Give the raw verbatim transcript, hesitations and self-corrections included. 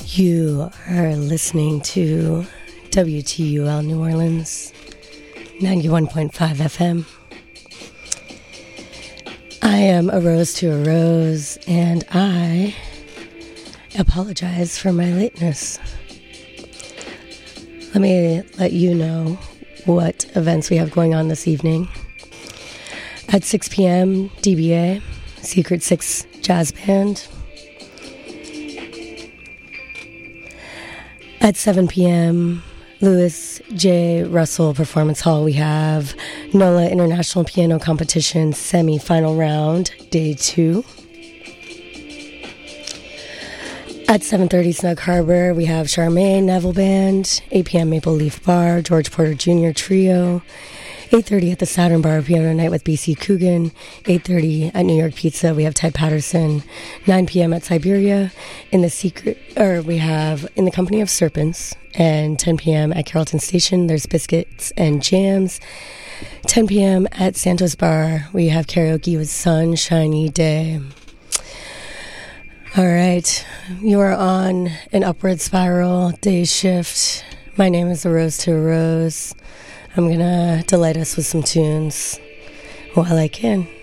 You are listening to W T U L New Orleans, ninety-one point five F M. I am a rose to a rose, and I apologize for my lateness. Let me let you know what events we have going on this evening. At six p.m., D B A, Secret Six Jazz Band. At seven p.m., Louis J. Russell Performance Hall, we have NOLA International Piano Competition Semi-Final Round, Day two. At seven thirty, Snug Harbor, we have Charmaine Neville Band. eight p.m., Maple Leaf Bar, George Porter Junior Trio. eight thirty at the Saturn Bar, Piano Night with B C Coogan. eight thirty at New York Pizza, we have Ted Patterson. nine p.m. at Siberia. In the secret, or we have In the Company of Serpents. And ten p.m. at Carrollton Station, there's Biscuits and Jams. ten p.m. at Santos Bar, we have karaoke with Sunshiny Day. All right, you are on an upward spiral day shift. My name is A Rose to a Rose. I'm gonna delight us with some tunes while I can.